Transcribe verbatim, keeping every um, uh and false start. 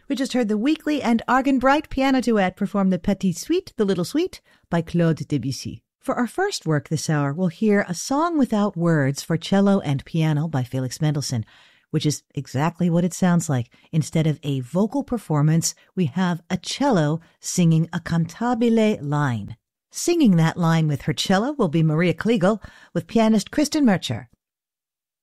We just heard the weekly and Argan Bright piano duet perform the Petite Suite, the Little Suite, by Claude Debussy. For our first work this hour, we'll hear A Song Without Words for Cello and Piano by Felix Mendelssohn, which is exactly what it sounds like. Instead of a vocal performance, we have a cello singing a cantabile line. Singing that line with her cello will be Maria Kliegel with pianist Kristen Murcher.